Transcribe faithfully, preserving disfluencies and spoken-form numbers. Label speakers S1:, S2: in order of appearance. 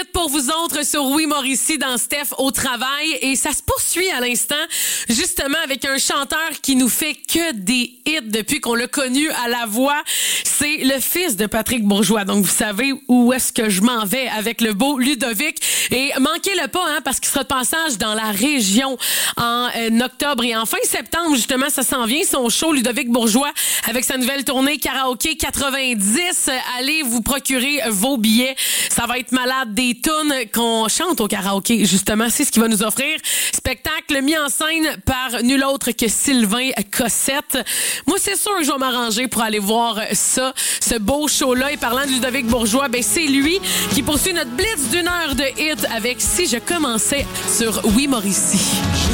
S1: pour vous autres sur Oui Mauricie dans Steph au travail et ça se poursuit à l'instant justement avec un chanteur qui nous fait que des hits depuis qu'on l'a connu à la voix. C'est le fils de Patrick Bourgeois. Donc vous savez où est-ce que je m'en vais avec le beau Ludovic et manquez-le pas hein, parce qu'il sera de passage dans la région en euh, octobre et en fin septembre justement ça s'en vient son show Ludovic Bourgeois avec sa nouvelle tournée Karaoké quatre-vingt-dix. Allez vous procurer vos billets. Ça va être malade, des tunes qu'on chante au karaoké, justement. C'est ce qu'il va nous offrir. Spectacle mis en scène par nul autre que Sylvain Cossette. Moi, c'est sûr que je vais m'arranger pour aller voir ça, ce beau show-là. Et parlant de Ludovic Bourgeois, ben c'est lui qui poursuit notre blitz d'une heure de hit avec Si je commençais sur Oui Mauricie.